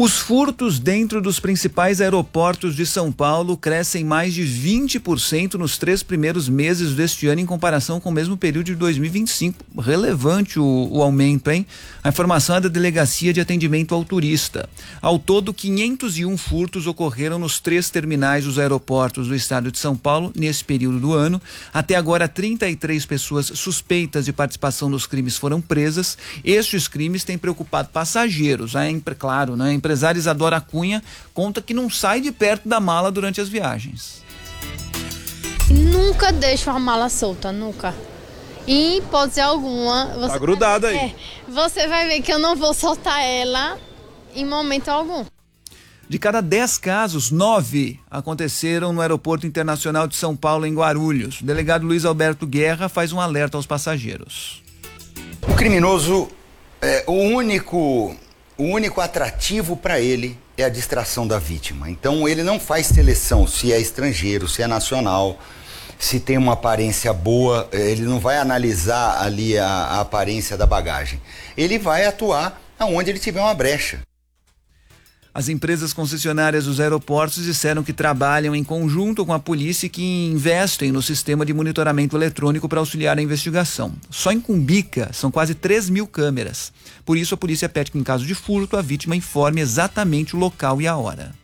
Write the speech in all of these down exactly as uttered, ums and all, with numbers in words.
Os furtos dentro dos principais aeroportos de São Paulo crescem mais de vinte por cento nos três primeiros meses deste ano em comparação com o mesmo período de dois mil e vinte e cinco. Relevante o, o aumento, hein? A informação é da Delegacia de Atendimento ao Turista. Ao todo, quinhentos e um furtos ocorreram nos três terminais dos aeroportos do estado de São Paulo nesse período do ano. Até agora, trinta e três pessoas suspeitas de participação nos crimes foram presas. Estes crimes têm preocupado passageiros. É claro, né? A empresária Isadora Cunha conta que não sai de perto da mala durante as viagens. Nunca deixo a mala solta, nunca. Em hipótese alguma. Você tá grudada vai, aí. É, você vai ver que eu não vou soltar ela em momento algum. De cada dez casos, nove aconteceram no Aeroporto Internacional de São Paulo, em Guarulhos. O delegado Luiz Alberto Guerra faz um alerta aos passageiros. O criminoso, é, o único, o único atrativo para ele é a distração da vítima. Então ele não faz seleção se é estrangeiro, se é nacional, se tem uma aparência boa, ele não vai analisar ali a, a aparência da bagagem. Ele vai atuar aonde ele tiver uma brecha. As empresas concessionárias dos aeroportos disseram que trabalham em conjunto com a polícia e que investem no sistema de monitoramento eletrônico para auxiliar a investigação. Só em Cumbica são quase três mil câmeras. Por isso, a polícia pede que, em caso de furto, a vítima informe exatamente o local e a hora.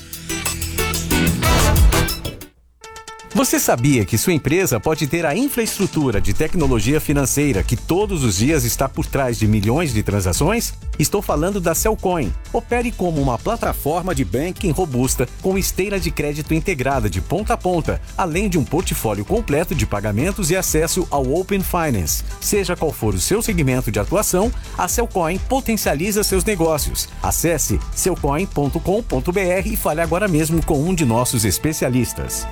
Você sabia que sua empresa pode ter a infraestrutura de tecnologia financeira que todos os dias está por trás de milhões de transações? Estou falando da Cellcoin. Opere como uma plataforma de banking robusta com esteira de crédito integrada de ponta a ponta, além de um portfólio completo de pagamentos e acesso ao Open Finance. Seja qual for o seu segmento de atuação, a Cellcoin potencializa seus negócios. Acesse cellcoin ponto com ponto b r e fale agora mesmo com um de nossos especialistas.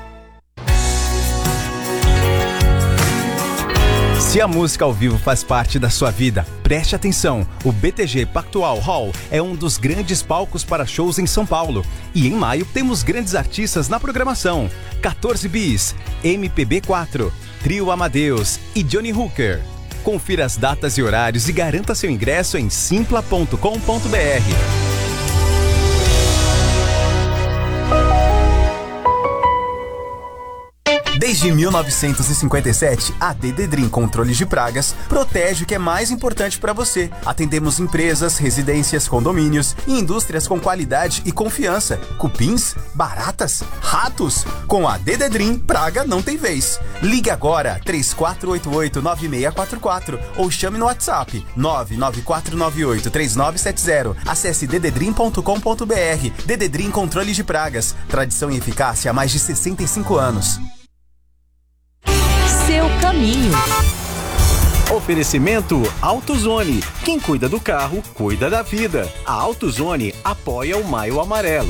Se a música ao vivo faz parte da sua vida, preste atenção. O B T G Pactual Hall é um dos grandes palcos para shows em São Paulo. E em maio temos grandes artistas na programação. quatorze Bis, M P B quatro, Trio Amadeus e Johnny Hooker. Confira as datas e horários e garanta seu ingresso em simpla ponto com ponto b r. Desde mil novecentos e cinquenta e sete, a Dededrim Controles de Pragas protege o que é mais importante para você. Atendemos empresas, residências, condomínios e indústrias com qualidade e confiança. Cupins, baratas, ratos. Com a Dededrim, praga não tem vez. Ligue agora três quatro oito oito nove seis quatro quatro ou chame no WhatsApp nove nove quatro nove oito três nove sete zero. Acesse dededrim ponto com ponto b r. Dededrim Controles de Pragas. Tradição e eficácia há mais de sessenta e cinco anos. Seu caminho. Oferecimento AutoZone. Quem cuida do carro, cuida da vida. A AutoZone apoia o Maio Amarelo.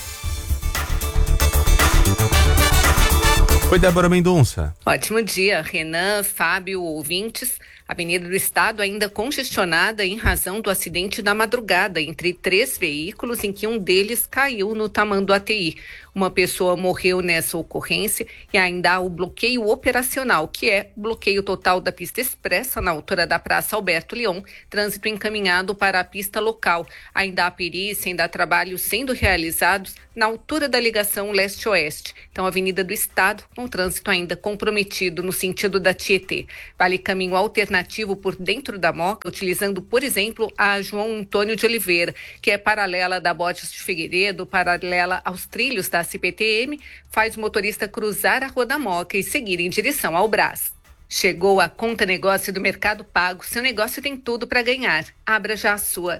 Oi, Débora Mendonça. Ótimo dia, Renan, Fábio, ouvintes. Avenida do Estado ainda congestionada em razão do acidente da madrugada entre três veículos em que um deles caiu no tamanho A T I. Uma pessoa morreu nessa ocorrência e ainda há o bloqueio operacional, que é bloqueio total da pista expressa na altura da Praça Alberto Leon, trânsito encaminhado para a pista local. Ainda há perícia, ainda há trabalhos sendo realizados na altura da ligação leste-oeste. Então, Avenida do Estado, com trânsito ainda comprometido no sentido da Tietê. Vale caminho alternativo por dentro da Moca, utilizando, por exemplo, a João Antônio de Oliveira, que é paralela da Borges de Figueiredo, paralela aos trilhos da C P T M, faz o motorista cruzar a Rua da Moca e seguir em direção ao Brás. Chegou a Conta Negócio do Mercado Pago. Seu negócio tem tudo para ganhar. Abra já a sua.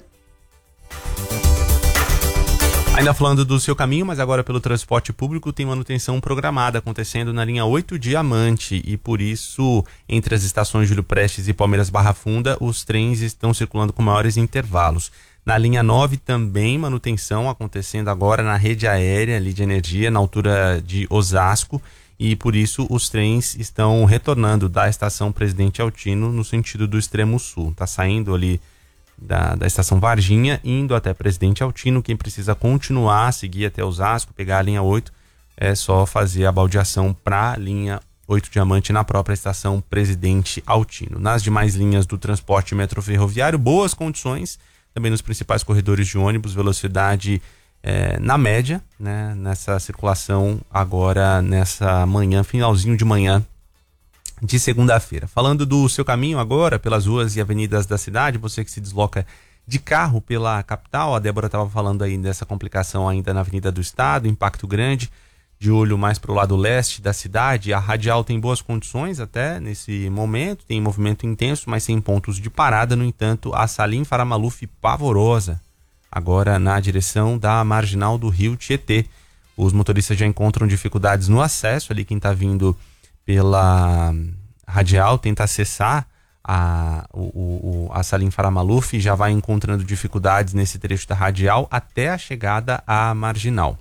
Ainda falando do seu caminho, mas agora pelo transporte público, tem manutenção programada acontecendo na linha oito Diamante e por isso, entre as estações Júlio Prestes e Palmeiras Barra Funda, os trens estão circulando com maiores intervalos. Na linha nove também manutenção acontecendo agora na rede aérea ali de energia, na altura de Osasco, e por isso os trens estão retornando da estação Presidente Altino no sentido do extremo sul. Está saindo ali da, da estação Varginha, indo até Presidente Altino. Quem precisa continuar, seguir até Osasco, pegar a linha oito, é só fazer a baldeação para a linha oito Diamante na própria estação Presidente Altino. Nas demais linhas do transporte metroferroviário, boas condições, também nos principais corredores de ônibus, velocidade é, na média, né, nessa circulação agora, nessa manhã, finalzinho de manhã de segunda-feira. Falando do seu caminho agora pelas ruas e avenidas da cidade, você que se desloca de carro pela capital, a Débora estava falando aí dessa complicação ainda na Avenida do Estado, impacto grande, de olho mais para o lado leste da cidade. A radial tem boas condições até nesse momento, tem movimento intenso, mas sem pontos de parada. No entanto, a Salim Faramaluf pavorosa, agora na direção da marginal do Rio Tietê. Os motoristas já encontram dificuldades no acesso, ali quem está vindo pela radial tenta acessar a, o, o, a Salim Faramaluf, já vai encontrando dificuldades nesse trecho da radial até a chegada à marginal.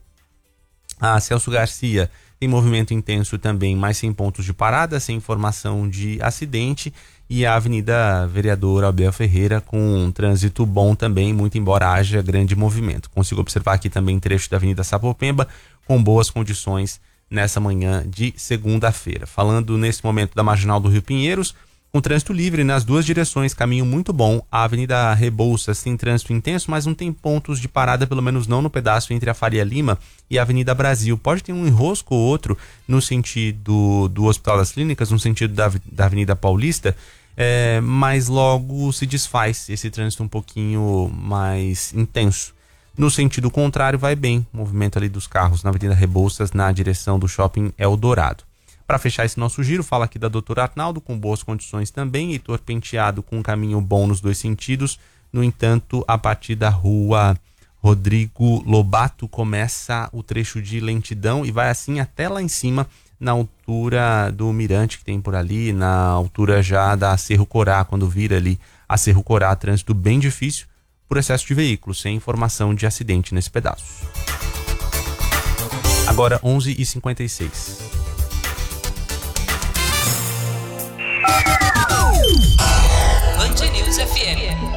A Celso Garcia tem movimento intenso também, mas sem pontos de parada, sem informação de acidente. E a Avenida Vereador Abel Ferreira com um trânsito bom também, muito embora haja grande movimento. Consigo observar aqui também trecho da Avenida Sapopemba com boas condições nessa manhã de segunda-feira. Falando nesse momento da marginal do Rio Pinheiros, com trânsito livre nas duas direções, caminho muito bom. A Avenida Rebouças tem trânsito intenso, mas não tem pontos de parada, pelo menos não no pedaço entre a Faria Lima e a Avenida Brasil. Pode ter um enrosco ou outro no sentido do Hospital das Clínicas, no sentido da, da Avenida Paulista, é, mas logo se desfaz esse trânsito um pouquinho mais intenso. No sentido contrário, vai bem o movimento ali dos carros na Avenida Rebouças, na direção do Shopping Eldorado. Para fechar esse nosso giro, fala aqui da doutora Arnaldo, com boas condições também, Heitor Penteado com um caminho bom nos dois sentidos. No entanto, a partir da rua Rodrigo Lobato começa o trecho de lentidão e vai assim até lá em cima, na altura do mirante que tem por ali, na altura já da Cerro Corá, quando vira ali a Cerro Corá, trânsito bem difícil por excesso de veículos, sem informação de acidente nesse pedaço. Agora onze e cinquenta e seis. Band News F M.